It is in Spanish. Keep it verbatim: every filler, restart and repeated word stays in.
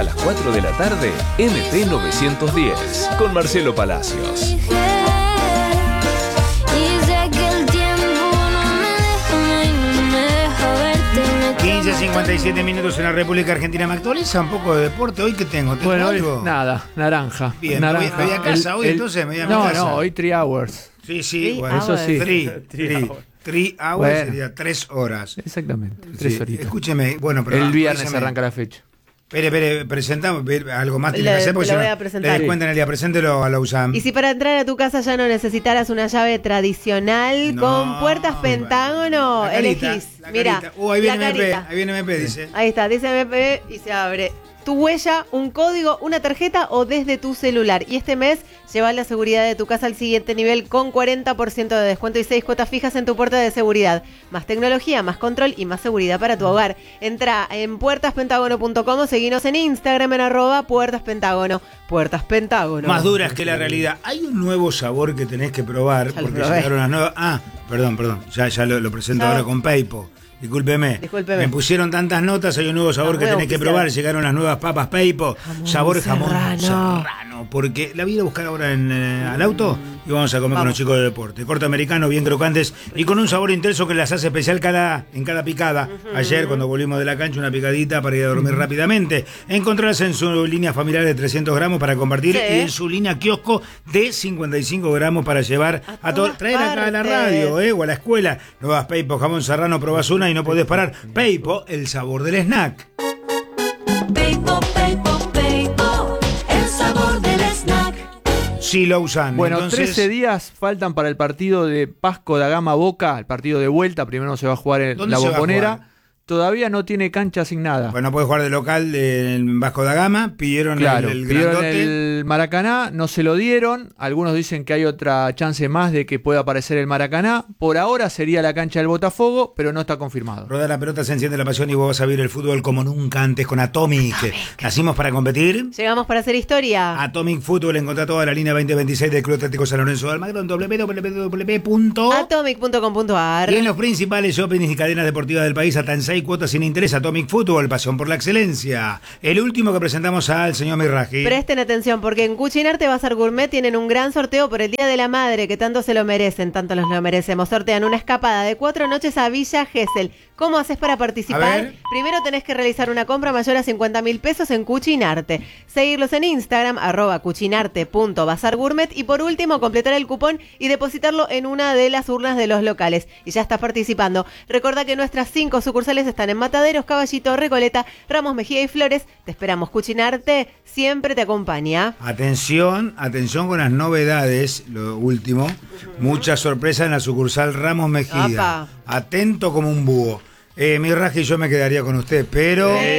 hasta las cuatro de la tarde, M T novecientos diez, con Marcelo Palacios. quince cincuenta y siete minutos en la República Argentina. ¿Me actualiza un poco de deporte? ¿Hoy qué tengo? ¿Tengo bueno, algo? Hoy, nada, naranja. Bien, naranja. Me, voy, me voy a casa el, hoy, el, entonces me voy a No, casa. no, hoy three hours. Sí, sí, Three bueno. Eso sí. Three, Three three, hours. three hours Bueno. sería tres horas. Exactamente, tres Sí, horitas. Escúcheme, bueno, pero El viernes avísame. arranca la fecha. Espere, espere, presentamos algo más tiene Le- que hacer porque te lo si voy no, a presentar. le descuentan el día. Preséntelo a la U S A M. Y si para entrar a tu casa ya no necesitaras una llave tradicional No, con puertas pentágono, la carita, elegís. la Mira, carita. Uh, ahí viene la M P, carita. ahí viene M P, dice. Ahí está, dice M P y se abre. Tu huella, un código, una tarjeta o desde tu celular. Y este mes lleva la seguridad de tu casa al siguiente nivel con cuarenta por ciento de descuento y seis cuotas fijas en tu puerta de seguridad. Más tecnología, más control y más seguridad para tu hogar. Entra en puertas pentágono punto com o seguinos en Instagram en arroba puertaspentágono. Puertas Pentágono. Más duras que la realidad. Hay un nuevo sabor que tenés que probar Ya lo porque probé. llegaron las nuevas. Ah, perdón, perdón. Ya, ya lo, lo presento Ya. ahora con Peipo. Discúlpeme. Discúlpeme. Me pusieron tantas notas, hay un nuevo sabor Ah, que nuevo tenés que oficial. probar. Llegaron las nuevas papas Peipo. Jamón sabor jamón serrano. serrano. Porque la voy a ir a buscar ahora en, eh, al auto y vamos a comer con Vamos. los chicos de deporte. Corte americano, bien crocantes y con un sabor intenso que las hace especial cada, en cada picada. Ayer, cuando volvimos de la cancha, una picadita para ir a dormir rápidamente. Encontrarlas en su línea familiar de trescientos gramos para compartir Sí. y en su línea kiosco de cincuenta y cinco gramos para llevar A a, todo. todas Traer acá a la partes. radio, eh, o a la escuela. Nuevas Peipo, jamón serrano, probás una y no podés parar. Peipo, el sabor del snack. Peipo, Peipo, Peipo, el sabor del snack. Sí, lo usan. Bueno, Entonces, trece días faltan para el partido de Vasco da Gama Boca, el partido de vuelta. Primero se va a jugar en ¿Dónde la se va a Bombonera. jugar? Todavía no tiene cancha asignada. Bueno, no puede jugar de local en Vasco da Gama. Pidieron Claro, el, el pidieron grandote. el Maracaná, no se lo dieron. Algunos dicen que hay otra chance más de que pueda aparecer el Maracaná. Por ahora sería la cancha del Botafogo, pero no está confirmado. Roda la pelota, se enciende la pasión y vos vas a vivir el fútbol como nunca antes con Atomic. Nacimos para competir. Llegamos para hacer historia. Atomic Fútbol, encontrá toda la línea veinte veintiséis del Club Atlético San Lorenzo de Almagro en doble u doble u doble u punto atomic punto com punto a r. y en los principales shoppings y cadenas deportivas del país hasta en seis cuotas sin interés. Atomic Fútbol, pasión por la excelencia. El último que presentamos al señor Mirraji. Presten atención porque en Cucinarte Bazar Gourmet tienen un gran sorteo por el Día de la Madre que tanto se lo merecen, tanto los lo merecemos. Sortean una escapada de cuatro noches a Villa Gesell. ¿Cómo haces para A participar? ver. Primero tenés que realizar una compra mayor a cincuenta mil pesos en Cucinarte. Seguirlos en Instagram, arroba cucinarte punto bazar gourmet. Y por último, completar el cupón y depositarlo en una de las urnas de los locales. Y ya estás participando. Recuerda que nuestras cinco sucursales están en Mataderos, Caballito, Recoleta, Ramos Mejía y Flores. Te esperamos. Cucinarte siempre te acompaña. Atención, atención con las novedades, lo último. Mucha sorpresa en la sucursal Ramos Mejía. Apa. Atento como un búho. Eh, Mirraji, yo me quedaría con usted, pero...